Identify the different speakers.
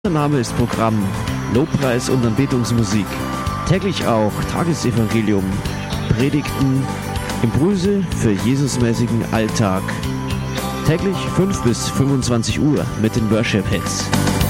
Speaker 1: Unser Name ist Programm, Lobpreis und Anbetungsmusik. Täglich auch Tagesevangelium, Predigten, Impulse für Jesusmäßigen Alltag. Täglich 5 bis 25 Uhr mit den Worship Hits.